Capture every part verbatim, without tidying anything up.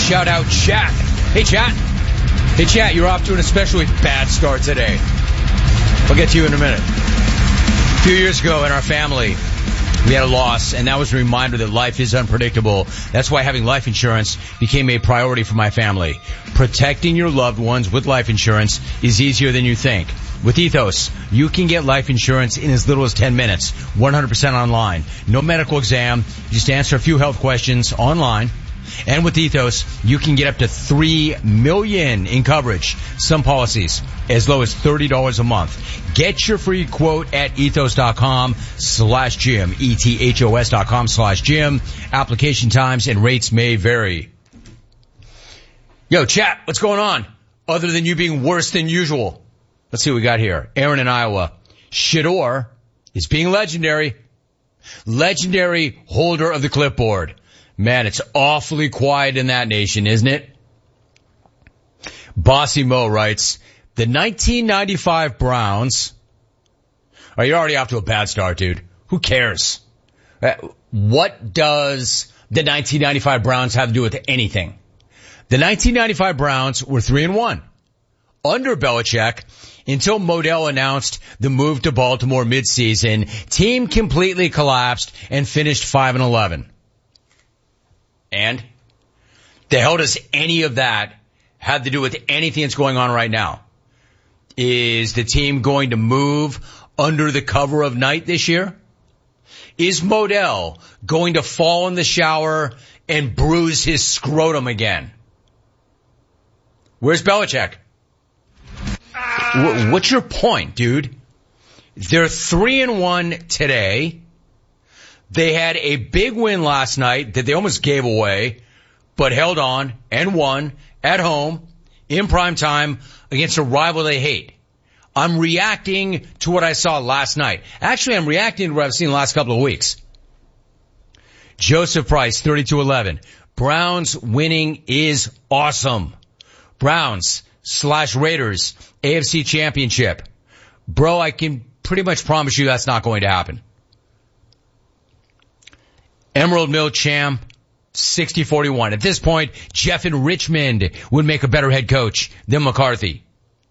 shout out chat. Hey, chat. Hey, chat, you're off to an especially bad start today. I'll get to you in a minute. A few years ago in our family, we had a loss, and that was a reminder that life is unpredictable. That's why having life insurance became a priority for my family. Protecting your loved ones with life insurance is easier than you think. With Ethos, you can get life insurance in as little as ten minutes, one hundred percent online. No medical exam, just answer a few health questions online. And with Ethos, you can get up to three million dollars in coverage. Some policies as low as thirty dollars a month. Get your free quote at ethos.com slash Jim. E T H O S dot com slash Jim. Application times and rates may vary. Yo, chat, what's going on? Other than you being worse than usual. Let's see what we got here. Aaron in Iowa. Shador is being legendary. Legendary holder of the clipboard. Man, it's awfully quiet in that nation, isn't it? Bossy Mo writes, the nineteen ninety-five Browns. Oh, you're already off to a bad start, dude. Who cares? What does the nineteen ninety-five Browns have to do with anything? The nineteen ninety-five Browns were three and one under Belichick until Modell announced the move to Baltimore midseason. Team completely collapsed and finished five and eleven. And the hell does any of that have to do with anything that's going on right now? Is the team going to move under the cover of night this year? Is Modell going to fall in the shower and bruise his scrotum again? Where's Belichick? Ah. What's your point, dude? They're three and one today. They had a big win last night that they almost gave away, but held on and won at home in prime time against a rival they hate. I'm reacting to what I saw last night. Actually, I'm reacting to what I've seen the last couple of weeks. Joseph Price, thirty-two eleven. Browns winning is awesome. Browns slash Raiders, A F C Championship. Bro, I can pretty much promise you that's not going to happen. Emerald Mill Champ, sixty forty-one. At this point, Jeff in Richmond would make a better head coach than McCarthy.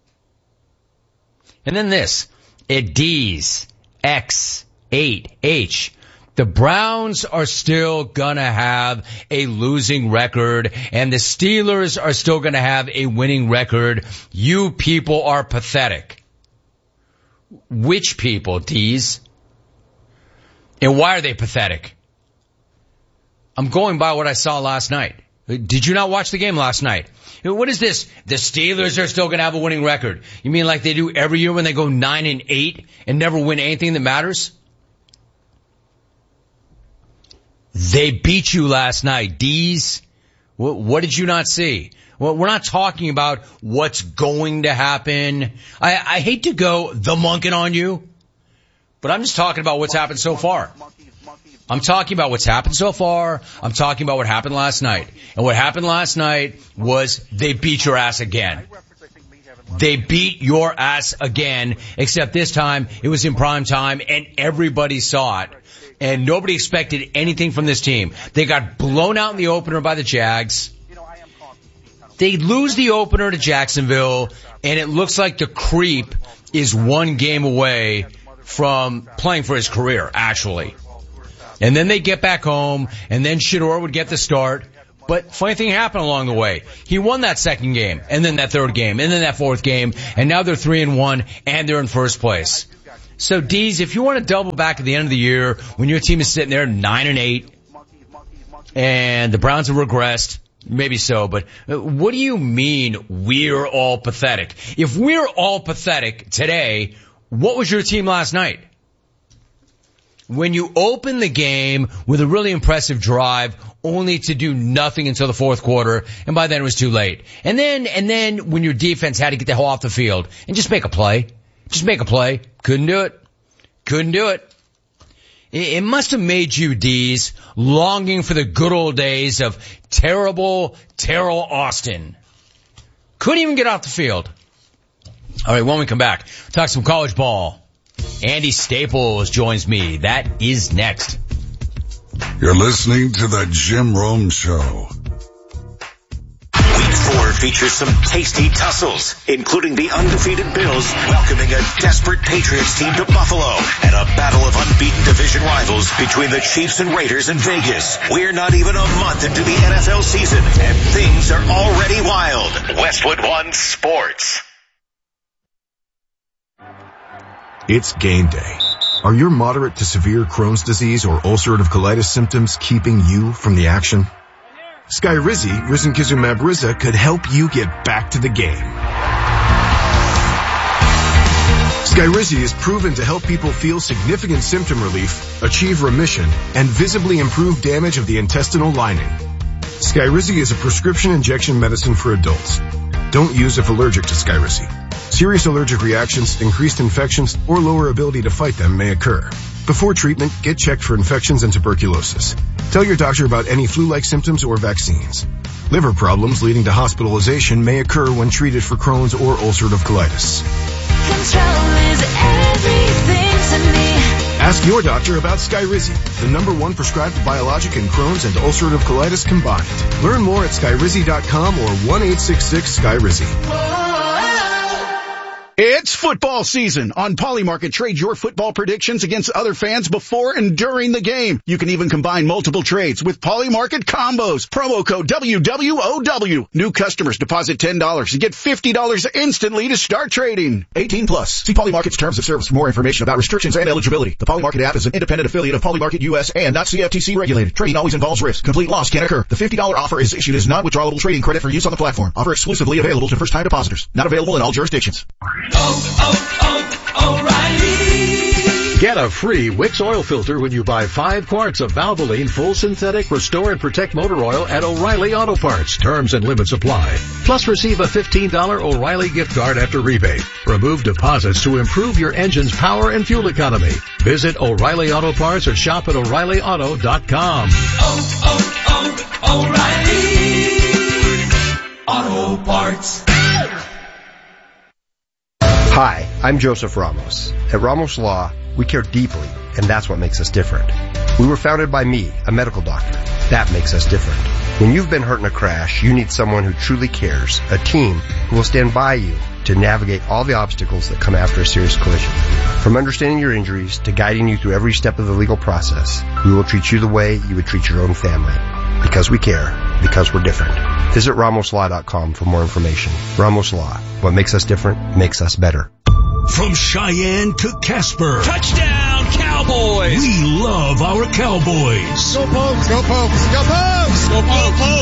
And then this, at D's X eight H. The Browns are still gonna have a losing record, and the Steelers are still gonna have a winning record. You people are pathetic. Which people, D's? And why are they pathetic? I'm going by what I saw last night. Did you not watch the game last night? What is this? The Steelers are still going to have a winning record. You mean like they do every year when they go nine and eight and never win anything that matters? They beat you last night, D's. What, what did you not see? Well, we're not talking about what's going to happen. I, I hate to go the monkin' on you, but I'm just talking about what's happened so far. I'm talking about what's happened so far. I'm talking about what happened last night. And what happened last night was they beat your ass again. They beat your ass again, except this time it was in prime time and everybody saw it. And nobody expected anything from this team. They got blown out in the opener by the Jags. They lose the opener to Jacksonville, and it looks like the creep is one game away from playing for his career, actually. And then they get back home, and then Shador would get the start. But funny thing happened along the way. He won that second game, and then that third game, and then that fourth game, and now they're three and one, and they're in first place. So, D's, if you want to double back at the end of the year, when your team is sitting there nine and eight, and the Browns have regressed, maybe so, but what do you mean we're all pathetic? If we're all pathetic today, what was your team last night? When you open the game with a really impressive drive, only to do nothing until the fourth quarter, and by then it was too late. And then, and then when your defense had to get the hell off the field and just make a play, just make a play, couldn't do it, couldn't do it. It must have made you, D's, longing for the good old days of terrible Terrell Austin. Couldn't even get off the field. All right, when we come back, talk some college ball. Andy Staples joins me. That is next. You're listening to the Jim Rome Show. features some tasty tussles, including the undefeated Bills welcoming a desperate Patriots team to Buffalo and a battle of unbeaten division rivals between the Chiefs and Raiders in Vegas. We're not even a month into the N F L season, and things are already wild. Westwood One Sports. It's game day. Are your moderate to severe Crohn's disease or ulcerative colitis symptoms keeping you from the action? Skyrizi, risankizumab Riza, could help you get back to the game. Skyrizi is proven to help people feel significant symptom relief, achieve remission, and visibly improve damage of the intestinal lining. Skyrizi is a prescription injection medicine for adults. Don't use if allergic to Skyrizi. Serious allergic reactions, increased infections, or lower ability to fight them may occur. Before treatment, get checked for infections and tuberculosis. Tell your doctor about any flu-like symptoms or vaccines. Liver problems leading to hospitalization may occur when treated for Crohn's or ulcerative colitis. Control is everything to me. Ask your doctor about Skyrizi, the number one prescribed biologic in Crohn's and ulcerative colitis combined. Learn more at skyrizi dot com or one eight six six Skyrizi. It's football season. On Polymarket, trade your football predictions against other fans before and during the game. You can even combine multiple trades with Polymarket combos. Promo code W W O W. New customers deposit ten dollars and get fifty dollars instantly to start trading. eighteen plus. See Polymarket's terms of service for more information about restrictions and eligibility. The Polymarket app is an independent affiliate of Polymarket U S and not C F T C regulated. Trading always involves risk. Complete loss can occur. The fifty dollars offer is issued as non-withdrawable trading credit for use on the platform. Offer exclusively available to first-time depositors. Not available in all jurisdictions. Oh, oh, oh, O'Reilly. Get a free Wix oil filter when you buy five quarts of Valvoline Full Synthetic Restore and Protect Motor Oil at O'Reilly Auto Parts. Terms and limits apply. Plus receive a fifteen dollars O'Reilly gift card after rebate. Remove deposits to improve your engine's power and fuel economy. Visit O'Reilly Auto Parts or shop at O'Reilly Auto dot com. Oh, oh, oh, O'Reilly Auto Parts. Hi, I'm Joseph Ramos. At Ramos Law, we care deeply, and that's what makes us different. We were founded by me, a medical doctor. That makes us different. When you've been hurt in a crash, you need someone who truly cares, a team who will stand by you to navigate all the obstacles that come after a serious collision. From understanding your injuries to guiding you through every step of the legal process, we will treat you the way you would treat your own family. Because we care. Because we're different. Visit Ramos Law dot com for more information. Ramos Law. What makes us different makes us better. From Cheyenne to Casper. Touchdown, Cowboys! We love our Cowboys. Go Pokes! Go Pokes! Go Pokes! Go Pokes! Go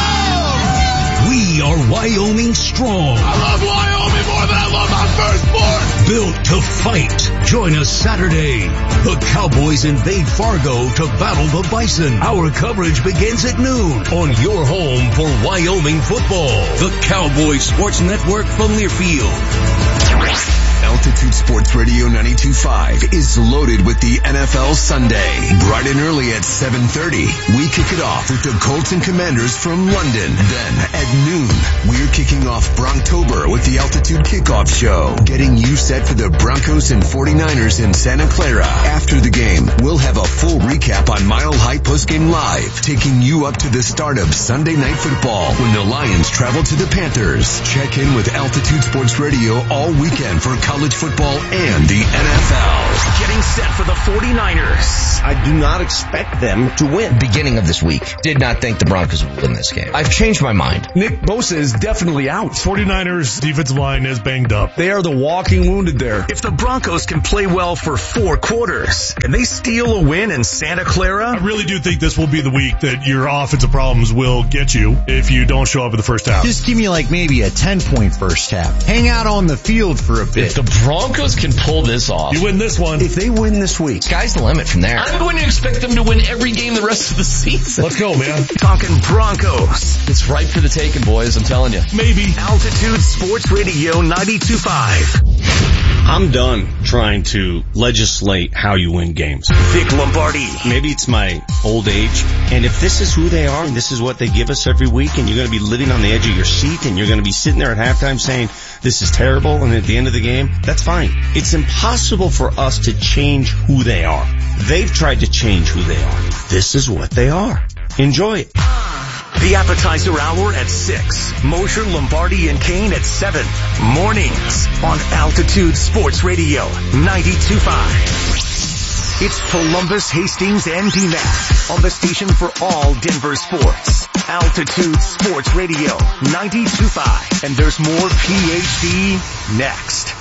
Pokes! We are Wyoming strong. I love Wyoming more than I love my firstborn. Built to fight. Join us Saturday. The Cowboys invade Fargo to battle the Bison. Our coverage begins at noon on your home for Wyoming football. The Cowboys Sports Network from Learfield. Altitude Sports Radio ninety-two point five is loaded with the N F L Sunday. Bright and early at seven thirty, we kick it off with the Colts and Commanders from London. Then at noon, we're kicking off Bronctober with the Altitude Kickoff Show, getting you set for the Broncos and forty-niners in Santa Clara. After the game, we'll have a full recap on Mile High Postgame Live, taking you up to the start of Sunday Night Football when the Lions travel to the Panthers. Check in with Altitude Sports Radio all weekend for college football and the N F L. Getting set for the forty-niners. I do not expect them to win. Beginning of this week, did not think the Broncos would win this game. I've changed my mind. Nick Bosa is definitely out. forty-niners defensive line is banged up. They are the walking wounded there. If the Broncos can play well for four quarters, can they steal a win in Santa Clara? I really do think this will be the week that your offensive problems will get you if you don't show up in the first half. Just give me like maybe a ten-point first half. Hang out on the field for a bit. If the Broncos can pull this off, you win this one. If they win this week, sky's the limit from there. I'm going to expect them to win every game the rest of the season. Let's go, man. Talking Broncos. It's ripe for the taking, boys. I'm telling you. Maybe. Altitude Sports Radio ninety-two point five. I'm done trying to legislate how you win games. Vic Lombardi. Maybe it's my old age, and if this is who they are and this is what they give us every week, and you're going to be living on the edge of your seat and you're going to be sitting there at halftime saying this is terrible, and at the end of the game, that's fine. It's impossible for us to change who they are. They've tried to change who they are. This is what they are. Enjoy it. The appetizer hour at six. Mosher, Lombardi, and Kane at seven. Mornings on Altitude Sports Radio ninety-two point five. It's Columbus, Hastings, and D MAC on the station for all Denver sports. Altitude Sports Radio ninety-two point five. And there's more P H D next.